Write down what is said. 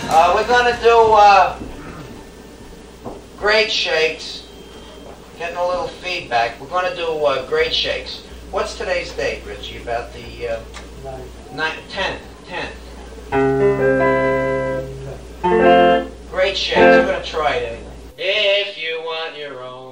We're going to do grade shakes. Getting a little feedback. We're going to do grade shakes. What's today's date, Richie? About the 10th. Grade shakes. We're going to try it anyway. If you want your own